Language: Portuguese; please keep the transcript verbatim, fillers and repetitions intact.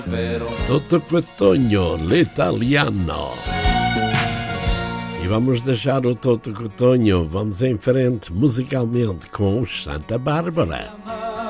Toto Cutugno, l'italiano. E vamos deixar o Toto Cutugno, vamos em frente musicalmente com os Santa Bárbara.